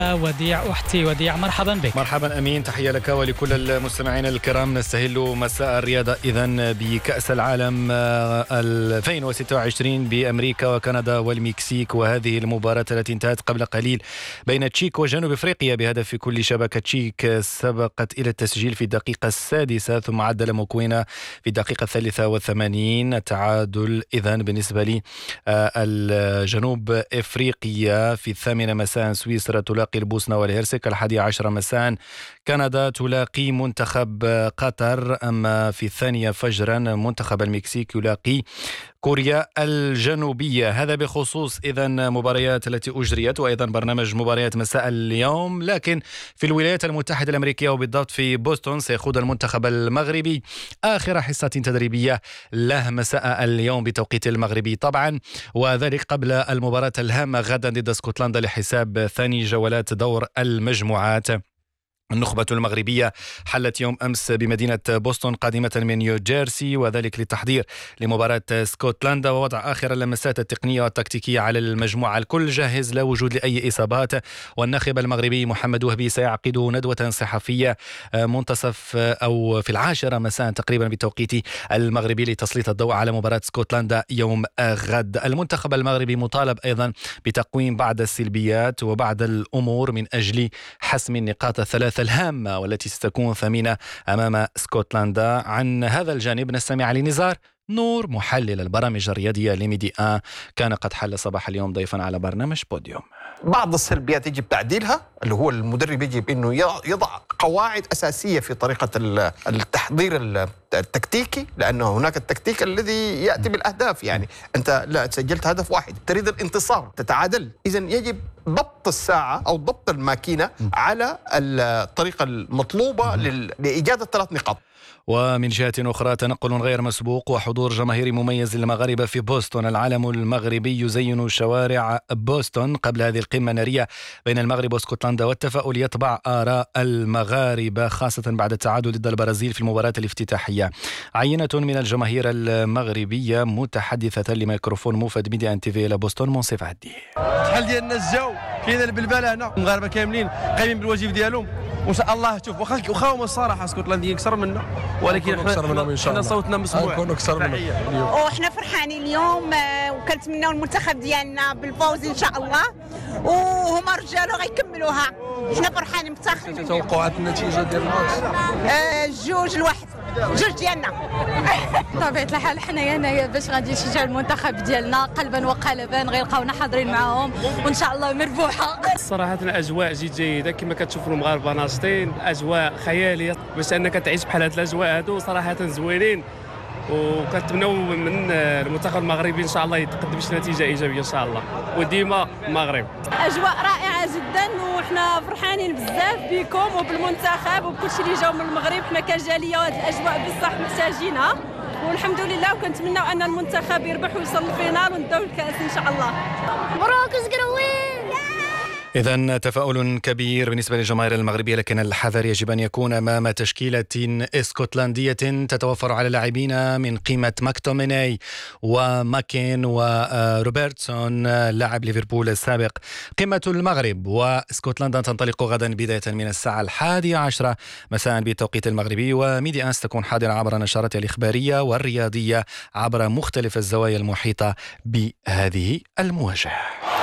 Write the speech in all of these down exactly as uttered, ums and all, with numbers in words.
وديع أختي وديع، مرحبا بك. مرحبا أمين، تحية لك ولكل المستمعين الكرام. نستهل مساء الرياضة إذن بكأس العالم ألفين وستة وعشرين بأمريكا وكندا والمكسيك، وهذه المباراة التي انتهت قبل قليل بين تشيك وجنوب أفريقيا بهدف في كل شبكة. تشيك سبقت إلى التسجيل في الدقيقة السادسة ثم عدل موكوينا في الدقيقة الثالثة والثمانين. التعادل إذن بالنسبة لي الجنوب أفريقيا. في الثامنة مساء سويسرا تلاقي البوسنة والهرسك. الحادي عشر مساء كندا تلاقي منتخب قطر. أما في الثانية فجرا منتخب المكسيك يلاقي كوريا الجنوبية. هذا بخصوص إذن مباريات التي أجريت، وأيضا برنامج مباريات مساء اليوم. لكن في الولايات المتحدة الأمريكية وبالضبط في بوسطن سيخوض المنتخب المغربي آخر حصة تدريبية له مساء اليوم بتوقيت المغربي طبعا، وذلك قبل المباراة الهامة غدا ضد اسكتلندا لحساب ثاني جولات دور المجموعات. النخبة المغربية حلت يوم أمس بمدينة بوسطن قادمة من نيوجيرسي، وذلك للتحضير لمباراة اسكتلندا ووضع آخر اللمسات التقنية والتكتيكية على المجموعة. الكل جاهز لا وجود لأي إصابات، والناخب المغربي محمد وهبي سيعقد ندوة صحفية منتصف أو في العاشرة مساء تقريبا بتوقيت المغربي لتسليط الضوء على مباراة اسكتلندا يوم غد. المنتخب المغربي مطالب أيضا بتقويم بعض السلبيات وبعض الأمور من أجل حسم النقاط الثلاثة الهامة والتي ستكون ثمينة أمام اسكتلندا. عن هذا الجانب نستمع لنزار نور محلل البرامج الرياضية لميدي آن، كان قد حل صباح اليوم ضيفا على برنامج بوديوم. بعض السلبيات يجب تعديلها، اللي هو المدرب يجب أنه يضع قواعد أساسية في طريقة التحضير التكتيكي، لأنه هناك التكتيك الذي يأتي بالأهداف. يعني أنت لا سجلت هدف واحد تريد الانتصار تتعادل، إذن يجب ضبط الساعة أو ضبط الماكينة على الطريقة المطلوبة لإيجاد الثلاث نقاط. ومن جهة أخرى تنقل غير مسبوق وحضور جماهيري مميز للمغاربة في بوسطن. العلم المغربي يزين شوارع بوسطن قبل هذه القمة النارية بين المغرب واسكتلندا، والتفاؤل يطبع آراء المغاربة خاصة بعد التعادل ضد البرازيل في المباراة الافتتاحية. عينة من الجماهير المغربية متحدثة لميكروفون موفد ميديا ان تي في إلى بوسطن منصف عدي. شحال ديالنا الجو كاين البلبله هنا، المغاربه كاملين قايمين بالواجب ديالهم وان شاء الله. شوف واخا واخا هما الصراحه اسكتلنديين اكثر منا، ولكن احنا حنا صوتنا مسموع، نكونوا اكثر منهم. وحنا فرحانين اليوم وكنتمناو المنتخب ديالنا بالفوز ان شاء الله، وهما رجالو غيكملوها. حنا فرحانين مفتخرين. توقعات النتيجه ديال الماتش آه جوج لواحد، جوج ديالنا. طبيعة الحال حنايا هنايا باش غادي نشجعوا المنتخب ديالنا قلبا وقالبا، غيلقاونا حاضرين معاهم وان شاء الله مربوحه. صراحه الاجواء جد جيده كما كتشوفوا، المغاربه ناشطين، اجواء خياليه باش انك تعيش بحال هاد الاجواء هادو، صراحه زوينين. وكنتمناو من المنتخب المغربي ان شاء الله يتقدم بشي نتيجه ايجابيه ان شاء الله، وديما المغرب. اجواء رائعه جدا وحنا فرحانين بزاف بكم وبالمنتخب وبكل شيء اللي جاو من المغرب. حنا كجاليه وهاد الاجواء بصح محتاجينها، والحمد لله، وكنتمناو ان المنتخب يربح ويوصل للفينال ونداو الكاس ان شاء الله. مبروك زقروين. إذن تفاؤل كبير بالنسبة للجماهير المغربية، لكن الحذر يجب أن يكون أمام تشكيلة اسكتلندية تتوفر على لاعبين من قيمة ماكتوميناي وماكين وروبرتسون لاعب ليفربول السابق. قمة المغرب واسكتلندا تنطلق غدا بداية من الساعة الحادية عشرة مساء بتوقيت المغربي، وميديا آن ستكون حاضرة عبر نشراتها الإخبارية والرياضية عبر مختلف الزوايا المحيطة بهذه المواجهة.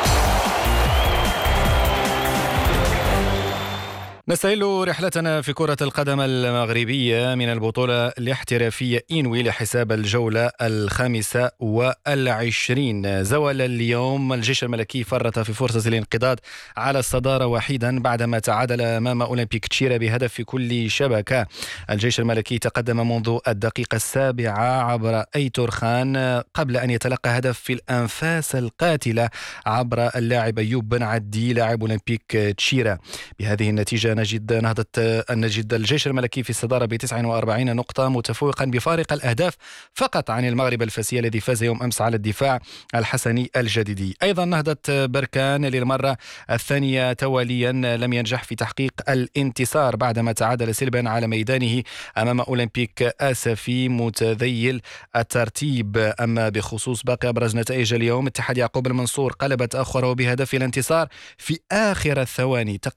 نستهل رحلتنا في كرة القدم المغربية من البطولة الاحترافية إنوي لحساب الجولة الخامسة والعشرين. زوال اليوم الجيش الملكي فرط في فرصة الانقضاض على الصدارة وحيدا بعدما تعادل أمام أولمبيك تشيرا بهدف في كل شبكة. الجيش الملكي تقدم منذ الدقيقة السابعة عبر أيتور خان قبل أن يتلقى هدف في الأنفاس القاتلة عبر اللاعب أيوب بن عدي لاعب أولمبيك تشيرا. بهذه النتيجة نجد نهضة نجد الجيش الملكي في الصدارة ب تسعة وأربعين نقطة، متفوقا بفارق الأهداف فقط عن المغرب الفاسي الذي فاز يوم أمس على الدفاع الحسني الجديدي. أيضا نهضة بركان للمرة الثانية تواليا لم ينجح في تحقيق الانتصار بعدما تعادل سلبا على ميدانه أمام أولمبيك آسفي متذيل الترتيب. أما بخصوص باقي أبرز نتائج اليوم، اتحاد يعقوب المنصور قلب تأخره بهدف الانتصار في آخر الثواني